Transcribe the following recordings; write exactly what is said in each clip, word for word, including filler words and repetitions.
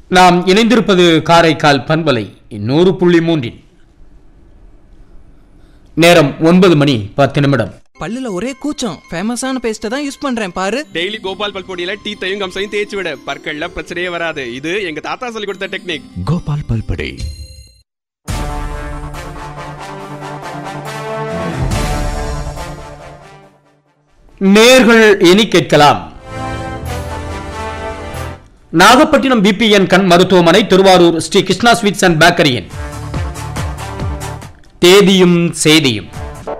நாம் இணைந்திருப்பது காரைக்கால் பண்பலை நூறு புள்ளி மூன்றில். நேரம் ஒன்பது மணி பத்து நிமிடம். பல்லுல ஒரே கூச்சம். ஃபேமஸான பேஸ்ட்டை தான் யூஸ் பண்றேன் பாரு. டெய்லி கோபால் பல்பொடியில டீத்தையும் கம்சையும் தேய்ச்சி விட பற்கள்ல பிரச்சனையே வராது. இது எங்க தாத்தா சொல்லி கொடுத்த டெக்னிக். கோபால் பல்பொடி. நேர்கள் இனி கேட்கலாம். நாகப்பட்டினம் பிபிஎன் கண் மருத்துவமனை, திருவாரூர் ஸ்ரீ கிருஷ்ணா ஸ்வீட்ஸ் அண்ட் பேக்கரியின் தேதியும் செய்தியும்.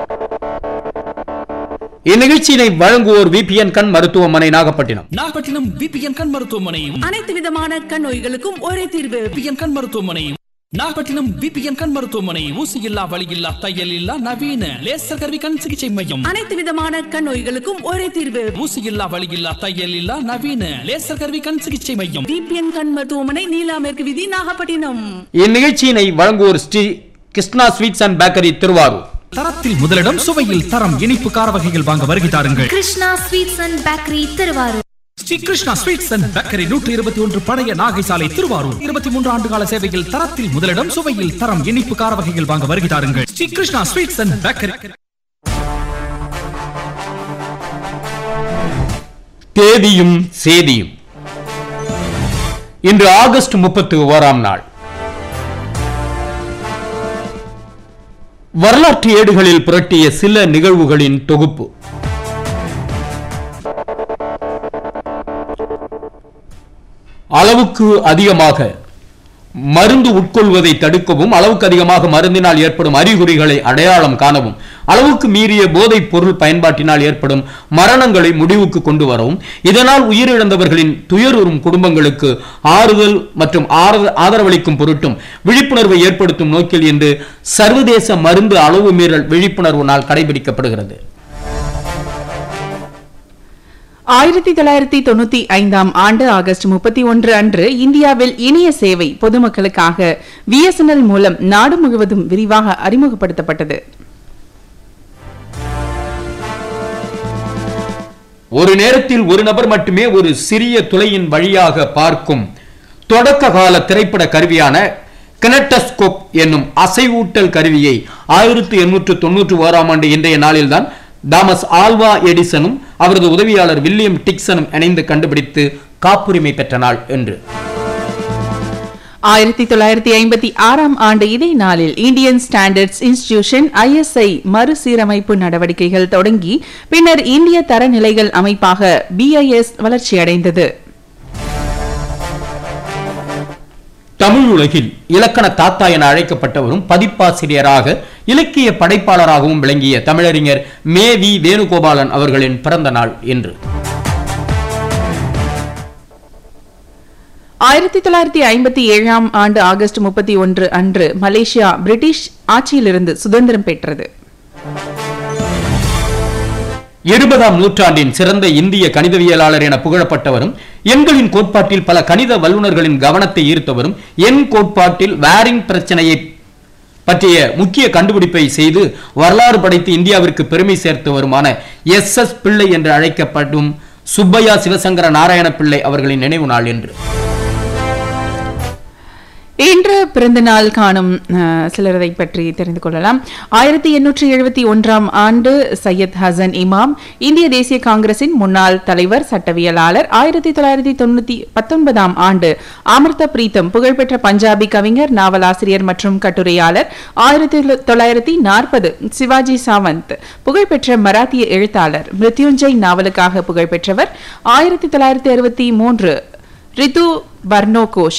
இந்நிகழ்ச்சியினை வழங்குவோர் விபிஎன் கண் மருத்துவமனை, நாகப்பட்டினம். நாகப்பட்டினம் விபிஎன் கண் மருத்துவமனையும் அனைத்து விதமான கண் நோய்களுக்கும் ஒரே தீர்வு. விபிஎன் கண் மருத்துவமனையும் நாகப்பட்டினம் விபிஎன் கண் மருத்துவமனை. ஊசி இல்லா, வலி இல்லா, தையல் இல்லா, நவீன லேசர் கருவி கண் சிகிச்சை மையம். அனைத்து விதமான கண் நோய்களுக்கும் ஒரே தீர்வு. ஊசி இல்லா, வலி இல்லா, தையல் இல்லா, நவீன லேசர் கருவி கண் சிகிச்சை மையம். விபிஎன் கண் மருத்துவமனை, நீலா மேற்கு வீதி, நாகப்பட்டினம். இந்நிகழ்ச்சியினை வழங்குவோர் Sri Krishna sweets and bakery, Thiruvarur. தரத்தில் முதலிடம், சுவையில் தரம். இனிப்பு கார வகைகள் வாங்க வருகை தாருங்கள். Krishna sweets and bakery, Thiruvarur. Sri Krishna sweets and bakery, நூற்றி இருபத்தி ஒன்று பழைய நாகை சாலை, திருவாரூர். இருபத்தி மூன்று ஆண்டு கால சேவையில் தரத்தில் முதலிடம், சுவையில் தரம். இனிப்பு கார வகைகள் வாங்க வருகை தாருங்கள். Sri Krishna sweets and bakery. தேதியும் சேதியும். இன்று ஆகஸ்ட் முப்பத்தி ஓராம் நாள். வரலாற்று ஏடுகளில் புரட்டிய சில நிகழ்வுகளின் தொகுப்பு. அளவுக்கு அதிகமாக மருந்து உட்கொள்வதை தடுக்கவும், அளவுக்கு அதிகமாக மருந்தினால் ஏற்படும் அறிகுறிகளை அடையாளம் காணவும், அளவுக்கு மீறிய போதைப் பொருள் பயன்பாட்டினால் ஏற்படும் மரணங்களை முடிவுக்கு கொண்டு வரவும், இதனால் உயிரிழந்தவர்களின் துயருறும் குடும்பங்களுக்கு ஆறுதல் மற்றும் ஆதரவளிக்கும் பொருட்டும் விழிப்புணர்வை ஏற்படுத்தும் நோக்கில் இன்று சர்வதேச மருந்து அளவு மீறல் விழிப்புணர்வு நாள் கடைபிடிக்கப்படுகிறது. ஆயிரத்தி தொள்ளாயிரத்தி தொண்ணூத்தி ஐந்தாம் ஆண்டு ஆகஸ்ட் முப்பத்தி ஒன்று அன்று இந்தியாவில் இணைய சேவை பொதுமக்களுக்காக பிஎஸ்என்எல் மூலம் நாடு முழுவதும் விரிவாக அறிமுகப்படுத்தப்பட்டது. ஒரு நேரத்தில் ஒரு நபர் மட்டுமே ஒரு சிறிய துளையின் வழியாக பார்க்கும் தொடக்க கால திரைப்பட கருவியான கினெட்டோஸ்கோப் என்னும் அசைவூட்டல் கருவியை ஆயிரத்தி எண்ணூற்று தொன்னூற்றி ஓராம் ஆண்டு இன்றைய நாளில்தான் தாமஸ் ஆல்வா எடிசனும் அவரது உதவியாளர் வில்லியம் டிக்சனும் இணைந்து கண்டுபிடித்து காப்புரிமை பெற்ற நாள் என்று. ஆயிரத்தி தொள்ளாயிரத்தி ஐம்பத்தி ஆறாம் ஆண்டு இதே நாளில் இந்தியன் ஸ்டாண்டர்ட்ஸ் இன்ஸ்டிடியூஷன் ஐஎஸ்ஐ மறுசீரமைப்பு நடவடிக்கைகள் தொடங்கி பின்னர் இந்திய தரநிலைகள் அமைப்பாக பிஐஎஸ் வளர்ச்சியடைந்தது. தமிழ் உலகில் இலக்கண தாத்தா என அழைக்கப்பட்டவரும் பதிப்பாசிரியராக இலக்கிய படைப்பாளராகவும் விளங்கிய தமிழறிஞர் மே வி வேணுகோபாலன் அவர்களின் பிறந்த நாள் என்று. ஆயிரத்தி தொள்ளாயிரத்தி ஐம்பத்தி ஏழாம் ஆண்டு ஆகஸ்ட் முப்பத்தி ஒன்று அன்று மலேசியா பிரிட்டிஷ் ஆட்சியிலிருந்து சுதந்திரம் பெற்றது. இருபதாம் நூற்றாண்டின் சிறந்த இந்திய கணிதவியலாளர் என புகழப்பட்டவரும், எண்களின் கோட்பாட்டில் பல கணித வல்லுநர்களின் கவனத்தை ஈர்த்தவரும், எண் கோட்பாட்டில் வாரிங் பிரச்சனையை பற்றிய முக்கிய கண்டுபிடிப்பை செய்து வரலாறு படைத்து இந்தியாவிற்கு பெருமை சேர்த்தவருமான எஸ் எஸ் பிள்ளை என்று அழைக்கப்படும் சுப்பையா சிவசங்கர நாராயண பிள்ளை அவர்களின் நினைவு நாள் என்று. இன்று பிறந்த நாள் காணும் சிலரை பற்றி தெரிந்து கொள்ளலாம். ஆயிரத்தி எண்ணூற்றி எழுபத்தி ஒன்றாம் ஆண்டு சையத் ஹசன் இமாம், இந்திய தேசிய காங்கிரசின் முன்னாள் தலைவர், சட்டவியலாளர். ஆயிரத்தி தொள்ளாயிரத்தி தொண்ணூத்தி பத்தொன்பதாம் ஆண்டு அமிர்த பிரீத்தம், புகழ்பெற்ற பஞ்சாபி கவிஞர், நாவலாசிரியர் மற்றும் கட்டுரையாளர். ஆயிரத்தி தொள்ளாயிரத்தி நாற்பது சிவாஜி சாவந்த், புகழ்பெற்ற மராத்திய எழுத்தாளர், மிருத்யுஞ்சய் நாவலுக்காக புகழ்பெற்றவர். ஆயிரத்தி தொள்ளாயிரத்தி அறுபத்தி மூன்று ரிது பர்னோகோஷ்,